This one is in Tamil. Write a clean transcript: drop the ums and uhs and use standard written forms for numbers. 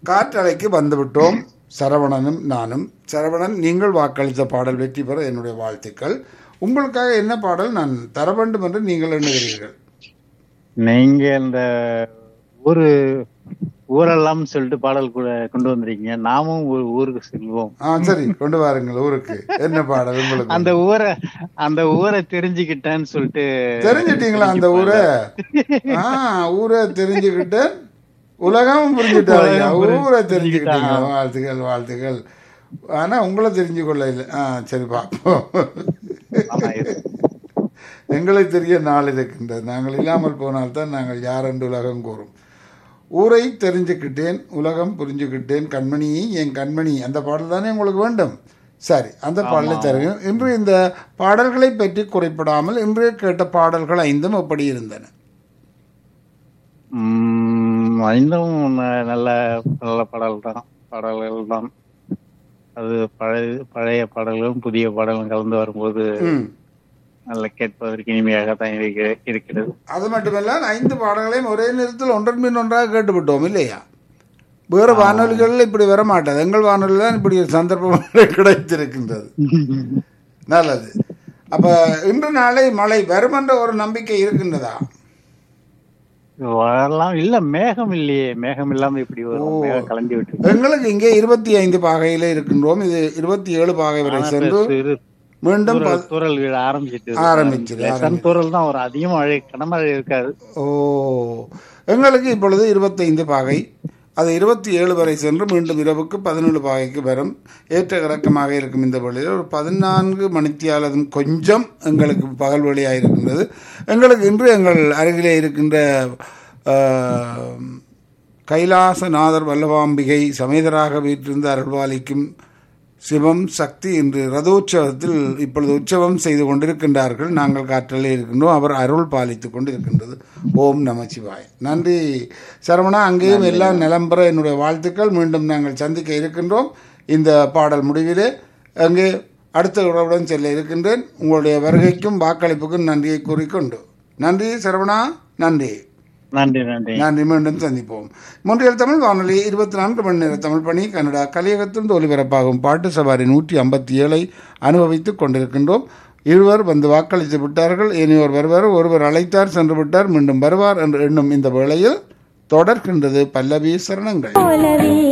காற்றலைக்கு வந்துவிட்டோம். சரவணனும் நானும். சரவணன், நீங்கள் வாக்களித்த பாடல் வெற்றி பெற என்னுடைய வாழ்த்துக்கள். உங்களுக்காக என்ன பாடல் நான் தர வேண்டும் என்று நீங்கள் எண்ணுகிறீர்கள்? நீங்க இந்த ஊரு ஊரெல்லாம் சொல்லிட்டு பாடல் கூட கொண்டு வந்திருக்கீங்க. நாமும் ஒரு ஊருக்கு செல்வோம். சரி, கொண்டு வாருங்கள். ஊருக்கு என்ன பாடல் உங்களுக்கு? அந்த ஊரை தெரிஞ்சுக்கிட்டேன்னு சொல்லிட்டு. தெரிஞ்சிட்டீங்களா அந்த ஊரை? ஊரை தெரிஞ்சுக்கிட்டேன், உலகம் புரிஞ்சுட்டாங்க. ஊரை தெரிஞ்சுக்கிட்டீங்க. வாழ்த்துக்கள், வாழ்த்துக்கள். ஆனா உங்களை தெரிஞ்சு கொள்ள இல்லை. சரி, பார்ப்போம். எங்களை தெரிய நாள் இருக்கின்றது. நாங்கள் இல்லாமல் போனால்தான் நாங்கள் யார் என்று உலகம் கூறும். ஊரை தெரிஞ்சுக்கிட்டேன், உலகம் புரிஞ்சுக்கிட்டேன், கண்மணி என் கண்மணி, அந்த பாடல் தானே உங்களுக்கு வேண்டும்? சரி, அந்த பாடலை தருகிறேன். இன்று இந்த பாடல்களை பற்றி குறைப்படாமல் இன்று கேட்ட பாடல்கள் 5 எப்படி இருந்தன? 5 நல்ல நல்ல பாடல்கள் தான். அது பழைய பாடல்களும் புதிய பாடல்களும் கலந்து வரும்போது நல்ல கேட்பதற்கு இனிமையாக தான் இருக்கிறது. அது மட்டுமல்ல, 5 பாடல்களையும் ஒரே நேரத்தில் ஒன்றன் பின் ஒன்றாக கேட்டுவிட்டோம் இல்லையா? வேறு வானொலிகளில் இப்படி வர மாட்டாது. எங்கள் வானொலியில் தான் இப்படி ஒரு சந்தர்ப்பம் கிடைத்திருக்கின்றது. நல்லது. அப்ப இன்று நாளை மழை வரும் என்ற ஒரு நம்பிக்கை இருக்கின்றதா? வரலாம். இல்ல, மேகம் இல்லையே. மேகம் இல்லாம இப்படி வரும். கலந்து விட்டு எங்களுக்கு இங்கே 25 பாகையில இருக்கின்றோம். இது 27 பாகை வரை சென்று மீண்டும் தூரல் வீழ ஆரம்பிச்சு தூரல் தான் ஒரு அதிகமா மழை, கனமழை இருக்காது. எங்களுக்கு இப்பொழுது 25 பாகை, அது 27 வரை சென்று மீண்டும் இரவுக்கு 17 பாகைக்கு வரும். ஏற்ற இறக்கமாக இருக்கும். இந்த வழியில் ஒரு 14 மணித்தியாலும் கொஞ்சம் எங்களுக்கு பகல் வழியாக இருக்கின்றது. எங்களுக்கு இன்று எங்கள் அருகிலே இருக்கின்ற கைலாசநாதர் வல்லபாம்பிகை சமேதராக வீற்றிருந்து அருள்பாலிக்கும் சிவம் சக்தி இன்று ரதோற்சவத்தில் இப்பொழுது உற்சவம் செய்து கொண்டிருக்கின்றார்கள். நாங்கள் காற்றலே இருக்கின்றோம். அவர் அருள் பாலித்துக் கொண்டு இருக்கின்றது. ஓம் நமச்சிவாய். நன்றி சரவணா. அங்கேயும் எல்லாம் நிலம்பெற என்னுடைய வாழ்த்துக்கள். மீண்டும் நாங்கள் சந்திக்க இருக்கின்றோம். இந்த பாடல் முடிவிலே அங்கே அடுத்த உறவுடன் செல்ல இருக்கின்றேன். உங்களுடைய வருகைக்கும் வாக்களிப்புக்கும் நன்றியை கூறிக்கொண்டு நன்றி சரவணா. நன்றி. நன்றி நன்றி நன்றி. மீண்டும் சந்திப்போம். மொன்றியல் தமிழ் வானொலி 24 மணி நேர தமிழ் பணி கனடா கலியகத்திலிருந்து ஒலிபரப்பாகும் பாட்டு சவாரி 157 அனுபவித்துக் கொண்டிருக்கின்றோம். இருவர் வந்து வாக்களித்து விட்டார்கள். இனியோர் வருவார். ஒருவர் அழைத்தார், சென்று விட்டார், மீண்டும் வருவார் என்று எண்ணும் இந்த வேளையில் தொடர்கின்றது பல்லவி சரணங்கள்.